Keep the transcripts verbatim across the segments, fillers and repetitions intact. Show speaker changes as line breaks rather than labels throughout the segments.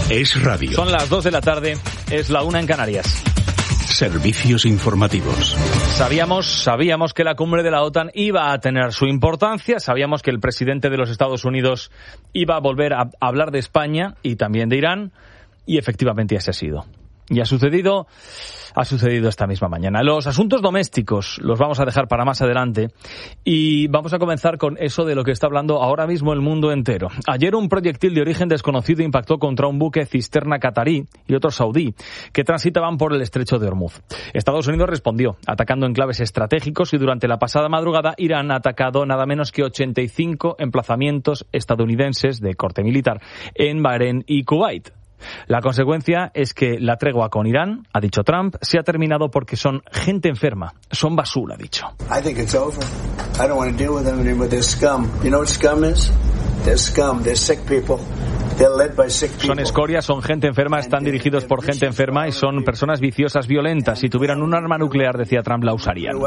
Es radio.
Son las dos de la tarde, es la una en Canarias.
Servicios informativos.
Sabíamos, sabíamos que la cumbre de la OTAN iba a tener su importancia, sabíamos que el presidente de los Estados Unidos iba a volver a hablar de España y también de Irán, y efectivamente así ha sido. Y ha sucedido, ha sucedido esta misma mañana. Los asuntos domésticos los vamos a dejar para más adelante y vamos a comenzar con eso de lo que está hablando ahora mismo el mundo entero. Ayer un proyectil de origen desconocido impactó contra un buque cisterna catarí y otro saudí que transitaban por el estrecho de Hormuz. Estados Unidos respondió atacando enclaves estratégicos y durante la pasada madrugada Irán ha atacado nada menos que ochenta y cinco emplazamientos estadounidenses de corte militar en Bahrein y Kuwait. La consecuencia es que la tregua con Irán, ha dicho Trump, se ha terminado porque son gente enferma, son basura, ha dicho.
I think it's over. I don't want to deal with them anymore. They're scum. You know what scum is? They're scum. They're sick people. They're led by sick people.
Son escoria, son gente enferma, están dirigidos por gente enferma y son personas viciosas, violentas. Si tuvieran un arma nuclear, decía Trump, la usarían.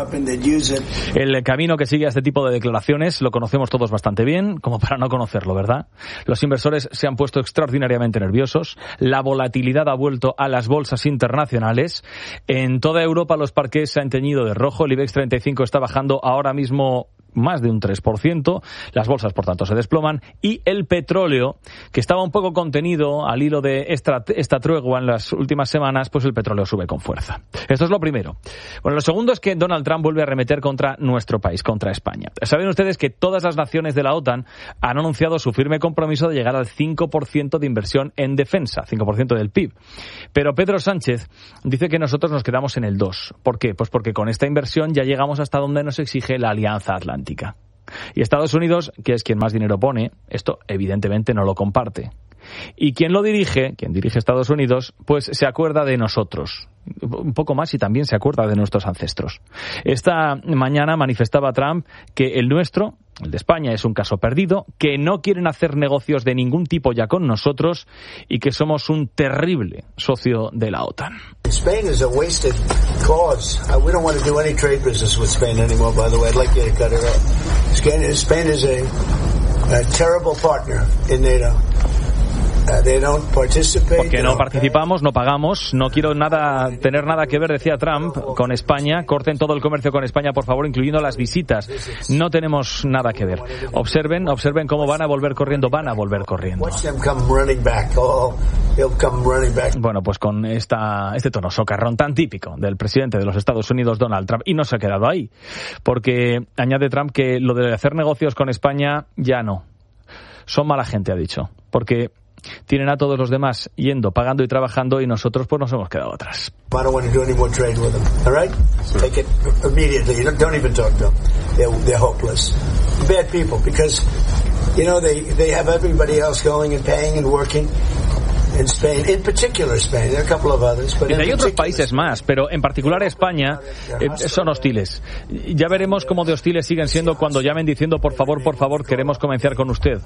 El camino que sigue a este tipo de declaraciones lo conocemos todos bastante bien, como para no conocerlo, ¿verdad? Los inversores se han puesto extraordinariamente nerviosos. La volatilidad ha vuelto a las bolsas internacionales. En toda Europa los parqués se han teñido de rojo. El IBEX treinta y cinco está bajando ahora mismo más de un tres por ciento, las bolsas por tanto se desploman y el petróleo, que estaba un poco contenido al hilo de esta, esta tregua en las últimas semanas, pues el petróleo sube con fuerza. Esto es lo primero. Bueno, lo segundo es que Donald Trump vuelve a arremeter contra nuestro país, contra España. Saben ustedes que todas las naciones de la OTAN han anunciado su firme compromiso de llegar al cinco por ciento de inversión en defensa, cinco por ciento del P I B. Pero Pedro Sánchez dice que nosotros nos quedamos en el dos. ¿Por qué? Pues porque con esta inversión ya llegamos hasta donde nos exige la Alianza Atlántica. Y Estados Unidos, que es quien más dinero pone, esto evidentemente no lo comparte. Y quien lo dirige, quien dirige Estados Unidos, pues se acuerda de nosotros, un poco más y también se acuerda de nuestros ancestros. Esta mañana manifestaba Trump que el nuestro, el de España, es un caso perdido, que no quieren hacer negocios de ningún tipo ya con nosotros y que somos un terrible socio de la OTAN.
Spain is a wasted cause. Uh, we don't want to do any trade business with Spain anymore, by the way. I'd like you to cut it out. Spain, Spain is a, a terrible partner in NATO.
Porque no participamos, no pagamos, no quiero nada tener nada que ver, decía Trump, con España. Corten todo el comercio con España, por favor, incluyendo las visitas. No tenemos nada que ver. Observen, observen cómo van a volver corriendo, van a volver corriendo. Bueno, pues con esta, este tono socarrón tan típico del presidente de los Estados Unidos, Donald Trump, y no se ha quedado ahí, porque añade Trump que lo de hacer negocios con España ya no. Son mala gente, ha dicho, porque tienen a todos los demás yendo, pagando y trabajando y nosotros pues nos hemos quedado atrás.
I don't want to do any more trade with them. All right? Take it immediately. Don't, don't even talk to them. They're, they're hopeless. Bad people because, you know, they, they have everybody else going and paying and working. En Spain, in particular Spain, there are a couple of others, but
hay otros países más, pero en particular España eh, son hostiles. Ya veremos cómo de hostiles siguen siendo cuando llamen diciendo por favor, por favor, queremos comerciar con usted.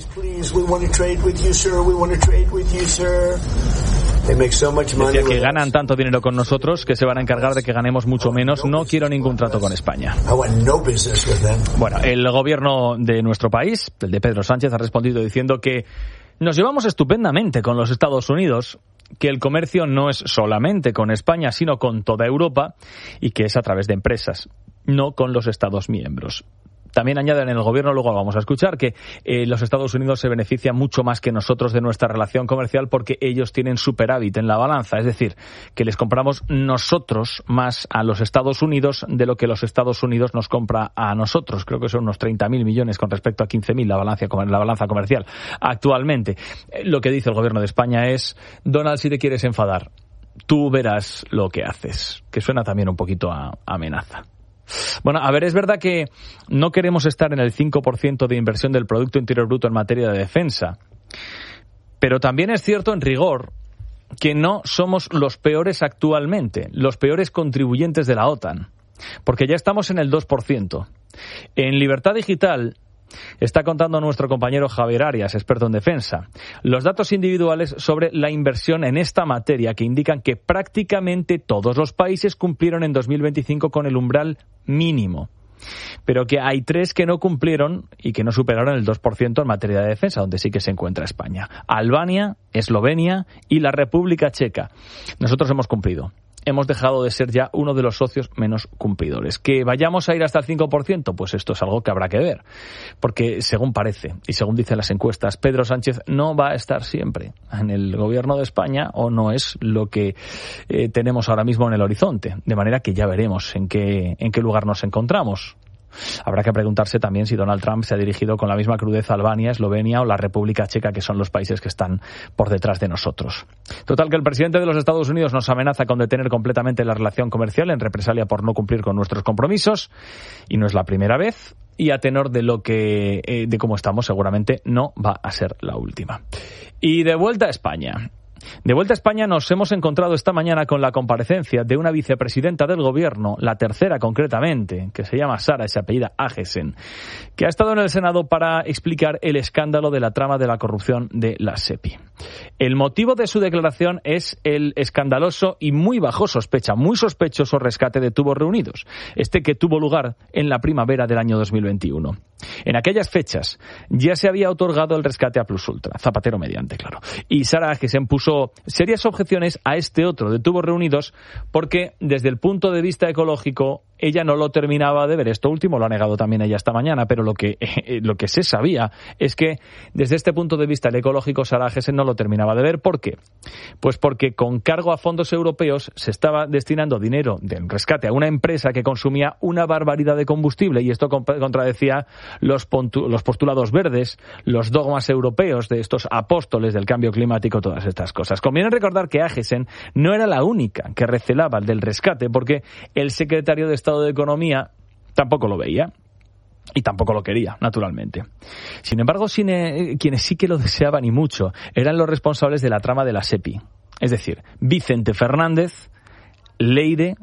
Decía que ganan tanto dinero con nosotros que se van a encargar de que ganemos mucho menos. No quiero ningún trato con España. Bueno, el gobierno de nuestro país, el de Pedro Sánchez, ha respondido diciendo que nos llevamos estupendamente con los Estados Unidos, que el comercio no es solamente con España, sino con toda Europa, y que es a través de empresas, no con los Estados miembros. También añaden en el gobierno, luego vamos a escuchar, que eh, los Estados Unidos se benefician mucho más que nosotros de nuestra relación comercial porque ellos tienen superávit en la balanza. Es decir, que les compramos nosotros más a los Estados Unidos de lo que los Estados Unidos nos compra a nosotros. Creo que son unos treinta mil millones con respecto a quince mil la balanza, la balanza comercial actualmente. Eh, lo que dice el gobierno de España es: Donald, si te quieres enfadar, tú verás lo que haces. Que suena también un poquito a amenaza. Bueno, a ver, es verdad que no queremos estar en el cinco por ciento de inversión del Producto Interior Bruto en materia de defensa, pero también es cierto, en rigor, que no somos los peores actualmente, los peores contribuyentes de la OTAN, porque ya estamos en el dos por ciento. En Libertad Digital está contando nuestro compañero Javier Arias, experto en defensa, los datos individuales sobre la inversión en esta materia que indican que prácticamente todos los países cumplieron en dos mil veinticinco con el umbral mínimo. pero que hay tres que no cumplieron y que no superaron el dos por ciento en materia de defensa, donde sí que se encuentra España. Albania, Eslovenia y la República Checa. Nosotros hemos cumplido. Hemos dejado de ser ya uno de los socios menos cumplidores. ¿Que vayamos a ir hasta el cinco por ciento? Pues esto es algo que habrá que ver. Porque, según parece, y según dicen las encuestas, Pedro Sánchez no va a estar siempre en el gobierno de España, o no es lo que eh, tenemos ahora mismo en el horizonte. De manera que ya veremos en qué, en qué lugar nos encontramos. Habrá que preguntarse también si Donald Trump se ha dirigido con la misma crudeza a Albania, Eslovenia o la República Checa, que son los países que están por detrás de nosotros. Total, que el presidente de los Estados Unidos nos amenaza con detener completamente la relación comercial en represalia por no cumplir con nuestros compromisos, y no es la primera vez, y a tenor de lo que eh, de cómo estamos, seguramente no va a ser la última. Y de vuelta a España. De vuelta a España nos hemos encontrado esta mañana con la comparecencia de una vicepresidenta del Gobierno, la tercera concretamente, que se llama Sara y se apellida Agesen, que ha estado en el Senado para explicar el escándalo de la trama de la corrupción de la SEPI. El motivo de su declaración es el escandaloso y muy bajo sospecha, muy sospechoso rescate de Tubos Reunidos, este que tuvo lugar en la primavera del año dos mil veintiuno. En aquellas fechas ya se había otorgado el rescate a Plus Ultra, Zapatero mediante, claro, y Sara Agesen puso serias objeciones a este otro de Tubos Reunidos porque, desde el punto de vista ecológico, ella no lo terminaba de ver. Esto último lo ha negado también ella esta mañana, pero lo que eh, lo que se sabía es que, desde este punto de vista el ecológico, Sara Agesen no lo terminaba de ver. ¿Por qué? Pues porque, con cargo a fondos europeos, se estaba destinando dinero del rescate a una empresa que consumía una barbaridad de combustible, y esto contradecía los, los postulados verdes, los dogmas europeos de estos apóstoles del cambio climático, todas estas cosas. Conviene recordar que Agesen no era la única que recelaba del rescate, porque el secretario de Estado de Economía tampoco lo veía y tampoco lo quería, naturalmente. Sin embargo, cine, quienes sí que lo deseaban, y mucho, eran los responsables de la trama de la SEPI, es decir, Vicente Fernández, Leire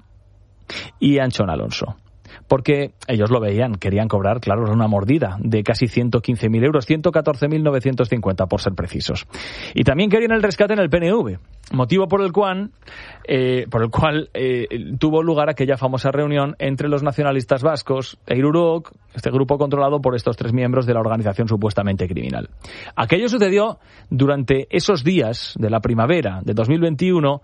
y Anchón Alonso. Porque ellos lo veían, querían cobrar, claro, una mordida de casi ciento quince mil euros, ciento catorce mil novecientos cincuenta por ser precisos. Y también querían el rescate en el P N V, motivo por el cual, eh, por el cual eh, tuvo lugar aquella famosa reunión entre los nacionalistas vascos e Irurok, este grupo controlado por estos tres miembros de la organización supuestamente criminal. Aquello sucedió durante esos días de la primavera de dos mil veintiuno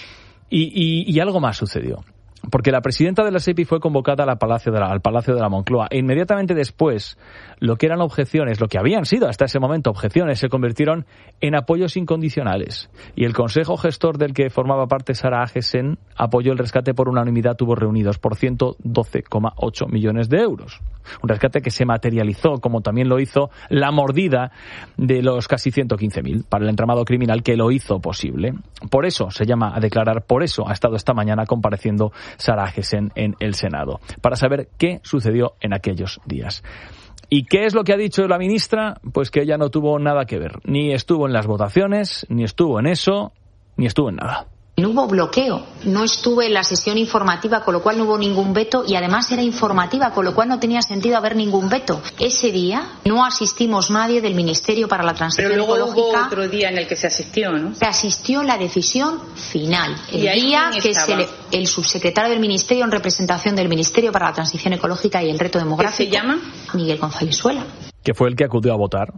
y, y, y algo más sucedió. Porque la presidenta de la SEPI fue convocada al Palacio de la, al Palacio de la Moncloa, e inmediatamente después lo que eran objeciones, lo que habían sido hasta ese momento objeciones, se convirtieron en apoyos incondicionales. Y el Consejo Gestor del que formaba parte Sara Agesen apoyó el rescate por unanimidad Tubos Reunidos por ciento doce coma ocho millones de euros. Un rescate que se materializó, como también lo hizo la mordida de los casi ciento quince mil para el entramado criminal que lo hizo posible. Por eso se llama a declarar, por eso ha estado esta mañana compareciendo Sara Agesen en el Senado, para saber qué sucedió en aquellos días. ¿Y qué es lo que ha dicho la ministra? Pues que ella no tuvo nada que ver. Ni estuvo en las votaciones, ni estuvo en eso, ni estuvo en nada.
No hubo bloqueo, no estuve en la sesión informativa, con lo cual no hubo ningún veto, y además era informativa, con lo cual no tenía sentido haber ningún veto. Ese día no asistimos nadie del Ministerio para la Transición
Ecológica. Pero luego
Ecológica.
hubo otro día en el que se asistió, ¿no?
Se asistió la decisión final, el día que se le, el subsecretario del Ministerio, en representación del Ministerio para la Transición Ecológica y el Reto Demográfico.
¿Qué se llama?
Miguel González Suela.
Que fue el que acudió a votar.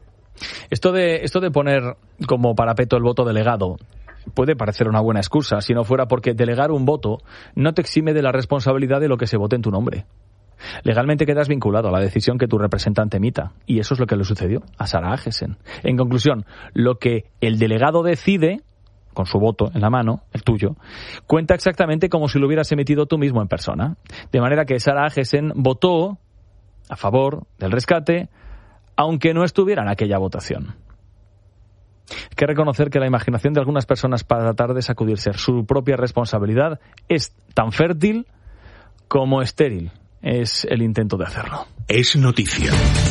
Esto de, esto de poner como parapeto el voto delegado puede parecer una buena excusa, si no fuera porque delegar un voto no te exime de la responsabilidad de lo que se vote en tu nombre. Legalmente quedas vinculado a la decisión que tu representante emita, y eso es lo que le sucedió a Sara Agesen. En conclusión, lo que el delegado decide, con su voto en la mano, el tuyo, cuenta exactamente como si lo hubieras emitido tú mismo en persona. De manera que Sara Agesen votó a favor del rescate, aunque no estuviera en aquella votación. Hay que reconocer que la imaginación de algunas personas para tratar de sacudirse su propia responsabilidad es tan fértil como estéril es el intento de hacerlo.
Es noticia.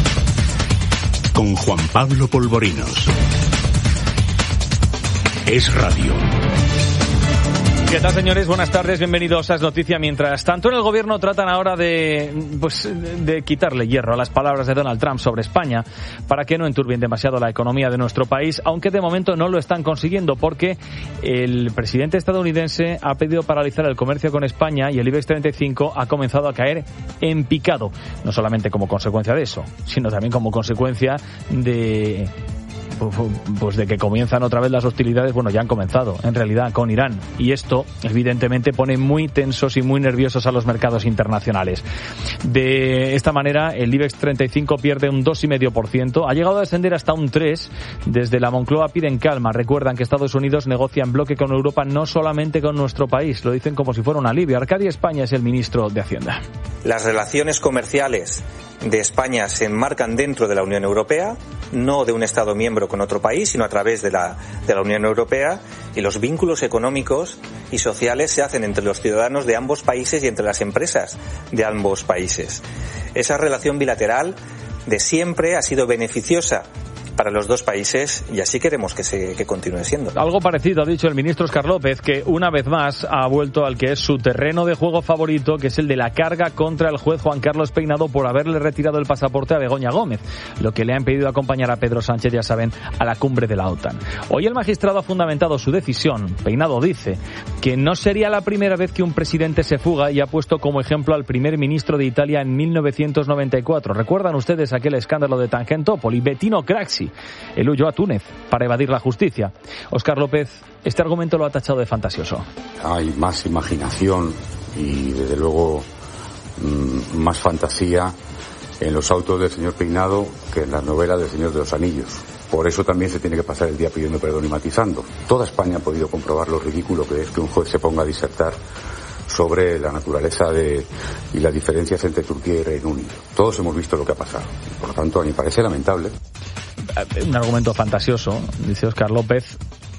Con Juan Pablo Polvorinos. Es radio.
¿Qué tal, señores? Buenas tardes, bienvenidos a Es Noticia. Mientras tanto, en el gobierno tratan ahora de, pues, de quitarle hierro a las palabras de Donald Trump sobre España para que no enturbien demasiado la economía de nuestro país, aunque de momento no lo están consiguiendo porque el presidente estadounidense ha pedido paralizar el comercio con España y el IBEX treinta y cinco ha comenzado a caer en picado, no solamente como consecuencia de eso, sino también como consecuencia de... pues de que comienzan otra vez las hostilidades. Bueno, ya han comenzado, en realidad, con Irán. Y esto, evidentemente, pone muy tensos y muy nerviosos a los mercados internacionales. De esta manera, el IBEX treinta y cinco pierde un dos coma cinco por ciento. Ha llegado a descender hasta un tres por ciento. Desde la Moncloa piden calma. Recuerdan que Estados Unidos negocia en bloque con Europa, no solamente con nuestro país. Lo dicen como si fuera un alivio. Arcadia España es el ministro de Hacienda.
Las relaciones comerciales de España se enmarcan dentro de la Unión Europea, no de un Estado miembro con otro país, sino a través de la, de la Unión Europea, y los vínculos económicos y sociales se hacen entre los ciudadanos de ambos países y entre las empresas de ambos países. Esa relación bilateral de siempre ha sido beneficiosa para los dos países y así queremos que se que continúe siendo.
Algo parecido ha dicho el ministro Óscar López, que una vez más ha vuelto al que es su terreno de juego favorito, que es el de la carga contra el juez Juan Carlos Peinado por haberle retirado el pasaporte a Begoña Gómez, lo que le ha impedido acompañar a Pedro Sánchez, ya saben, a la cumbre de la OTAN. Hoy el magistrado ha fundamentado su decisión. Peinado dice que no sería la primera vez que un presidente se fuga y ha puesto como ejemplo al primer ministro de Italia en mil novecientos noventa y cuatro. ¿Recuerdan ustedes aquel escándalo de Tangentopoli? Bettino Craxi. Él huyó a Túnez para evadir la justicia. Óscar López, este argumento lo ha tachado de fantasioso.
Hay más imaginación y, desde luego, mmm, más fantasía en los autos del señor Peinado que en las novelas del Señor de los Anillos. Por eso también se tiene que pasar el día pidiendo perdón y matizando. Toda España ha podido comprobar lo ridículo que es que un juez se ponga a disertar sobre la naturaleza de, y las diferencias entre Turquía y Reino Unido. Todos hemos visto lo que ha pasado. Por lo tanto, a mí me parece lamentable.
Un argumento fantasioso, dice Óscar López,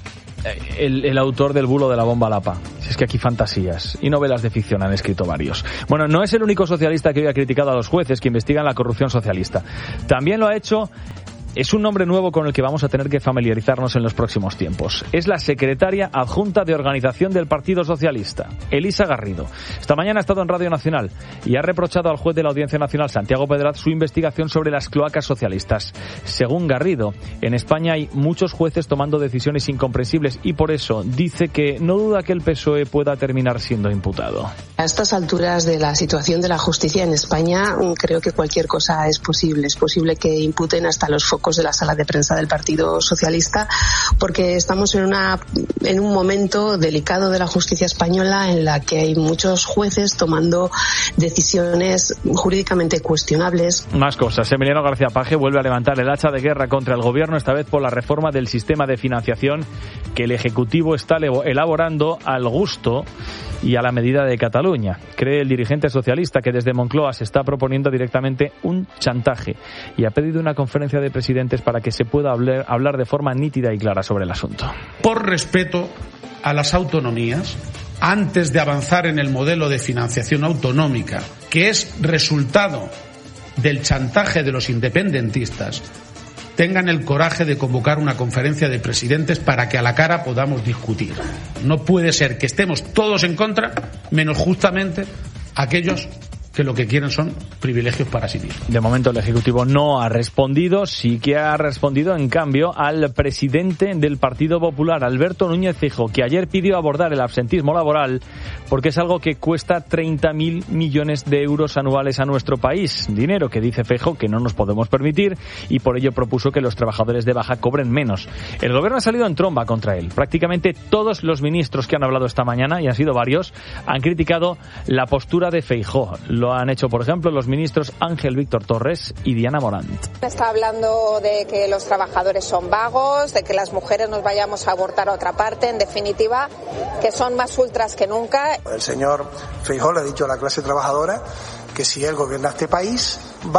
el, el autor del bulo de la bomba Lapa. Si es que aquí fantasías y novelas de ficción han escrito varios. Bueno, no es el único socialista que hoy ha criticado a los jueces que investigan la corrupción socialista. También lo ha hecho... Es un nombre nuevo con el que vamos a tener que familiarizarnos en los próximos tiempos. Es la secretaria adjunta de organización del Partido Socialista, Elisa Garrido. Esta mañana ha estado en Radio Nacional y ha reprochado al juez de la Audiencia Nacional, Santiago Pedraz, su investigación sobre las cloacas socialistas. Según Garrido, en España hay muchos jueces tomando decisiones incomprensibles y por eso dice que no duda que el P S O E pueda terminar siendo imputado.
A estas alturas de la situación de la justicia en España, creo que cualquier cosa es posible. Es posible que imputen hasta los focos de la sala de prensa del Partido Socialista, porque estamos en una en un momento delicado de la justicia española en la que hay muchos jueces tomando decisiones jurídicamente cuestionables.
Más cosas. Emiliano García Paje vuelve a levantar el hacha de guerra contra el gobierno, esta vez por la reforma del sistema de financiación que el Ejecutivo está elaborando al gusto y a la medida de Cataluña. Cree el dirigente socialista que desde Moncloa se está proponiendo directamente un chantaje y ha pedido una conferencia de presidentes para que se pueda hablar, hablar de forma nítida y clara sobre el asunto.
Por respeto a las autonomías, antes de avanzar en el modelo de financiación autonómica, que es resultado del chantaje de los independentistas, tengan el coraje de convocar una conferencia de presidentes para que a la cara podamos discutir. No puede ser que estemos todos en contra, menos justamente aquellos que lo que quieren son privilegios para sí mismos.
De momento el Ejecutivo no ha respondido, sí que ha respondido en cambio al presidente del Partido Popular, Alberto Núñez Feijóo, que ayer pidió abordar el absentismo laboral porque es algo que cuesta treinta mil millones de euros anuales a nuestro país, dinero que dice Feijóo que no nos podemos permitir y por ello propuso que los trabajadores de baja cobren menos. El gobierno ha salido en tromba contra él. Prácticamente todos los ministros que han hablado esta mañana, y han sido varios, han criticado la postura de Feijóo. Lo han hecho, por ejemplo, los ministros Ángel Víctor Torres y Diana Morant.
Está hablando de que los trabajadores son vagos, de que las mujeres nos vayamos a abortar a otra parte, en definitiva, que son más ultras que nunca.
El señor Feijóo le ha dicho a la clase trabajadora que si él gobierna este país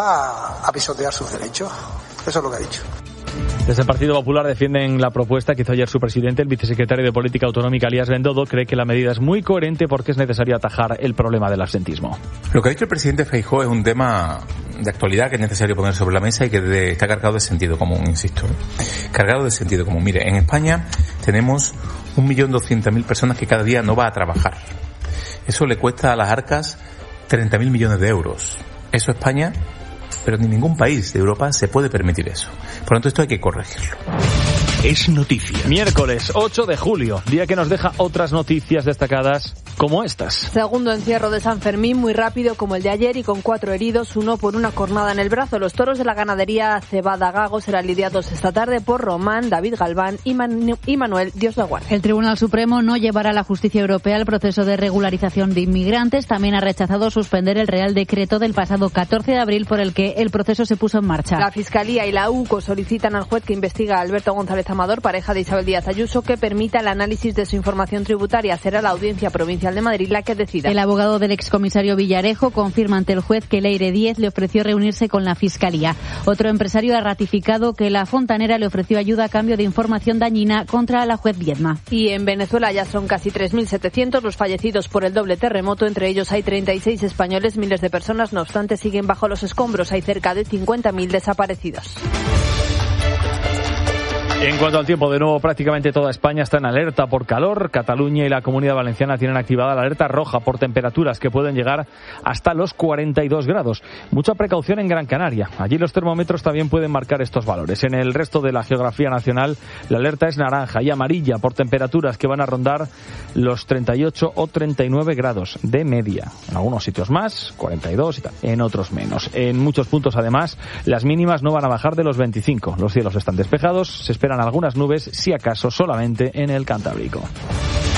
va a pisotear sus derechos. Eso es lo que ha dicho.
Desde el Partido Popular defienden la propuesta que hizo ayer su presidente, el vicesecretario de Política Autonómica, Elías Bendodo. Cree que la medida es muy coherente porque es necesario atajar el problema del absentismo.
Lo que ha dicho el presidente Feijóo es un tema de actualidad que es necesario poner sobre la mesa y que de, está cargado de sentido común, insisto. Cargado de sentido común. Mire, en España tenemos un millón doscientas mil personas que cada día no va a trabajar. Eso le cuesta a las arcas treinta mil millones de euros. Eso España, pero ni ningún país de Europa se puede permitir eso. Por lo tanto, esto hay que corregirlo.
Es noticia.
Miércoles ocho de julio, día que nos deja otras noticias destacadas como estas.
Segundo encierro de San Fermín, muy rápido como el de ayer y con cuatro heridos, uno por una cornada en el brazo. Los toros de la ganadería Cebada Gago serán lidiados esta tarde por Román, David Galván y, Manu- y Manuel Dios la Guardia.
El Tribunal Supremo no llevará a la justicia europea el proceso de regularización de inmigrantes. También ha rechazado suspender el Real Decreto del pasado catorce de abril por el que el proceso se puso en marcha.
La Fiscalía y la U C O solicitan al juez que investiga a Alberto González Amador, pareja de Isabel Díaz Ayuso, que permita el análisis de su información tributaria. Será la Audiencia Provincial de Madrid la que decida.
El abogado del excomisario Villarejo confirma ante el juez que Leire Díez le ofreció reunirse con la Fiscalía. Otro empresario ha ratificado que la fontanera le ofreció ayuda a cambio de información dañina contra la juez Viedma.
Y en Venezuela ya son casi tres mil setecientos los fallecidos por el doble terremoto. Entre ellos hay treinta y seis españoles. Miles de personas, no obstante, siguen bajo los escombros. Hay cerca de cincuenta mil desaparecidos.
En cuanto al tiempo, de nuevo prácticamente toda España está en alerta por calor. Cataluña y la Comunidad Valenciana tienen activada la alerta roja por temperaturas que pueden llegar hasta los cuarenta y dos grados. Mucha precaución en Gran Canaria. Allí los termómetros también pueden marcar estos valores. En el resto de la geografía nacional la alerta es naranja y amarilla por temperaturas que van a rondar los treinta y ocho o treinta y nueve grados de media. En algunos sitios más, cuarenta y dos y tal, en otros menos. En muchos puntos además las mínimas no van a bajar de los veinticinco. Los cielos están despejados, se esperan algunas nubes, si acaso solamente en el Cantábrico.